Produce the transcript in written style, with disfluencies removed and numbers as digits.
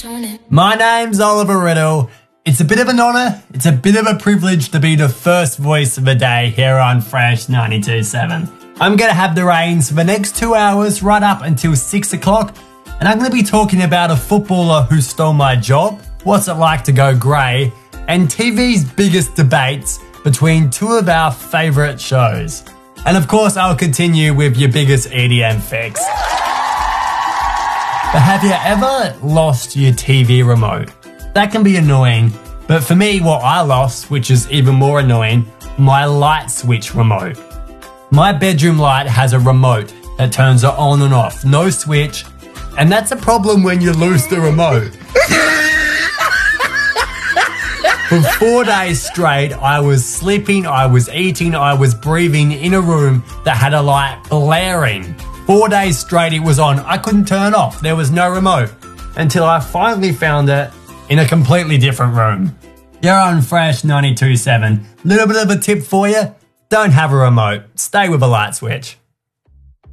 My name's Oliver Riddle. It's a bit of an honour, it's a bit of a privilege to be the first voice of the day here on Fresh 92.7. I'm going to have the reins for the next 2 hours right up until 6 o'clock, and I'm going to be talking about a footballer who stole my job, what's it like to go grey, and TV's biggest debates between two of our favourite shows. And of course, I'll continue with your biggest EDM fix. But have you ever lost your TV remote? That can be annoying, but for me, what I lost, which is even more annoying, my light switch remote. My bedroom light has a remote that turns it on and off, no switch, and that's a problem when you lose the remote. For 4 days straight, I was sleeping, I was eating, I was breathing in a room that had a light blaring. 4 days straight it was on, I couldn't turn off, there was no remote, until I finally found it in a completely different room. You're on Fresh 92.7. Little bit of a tip for you, don't have a remote, stay with a light switch.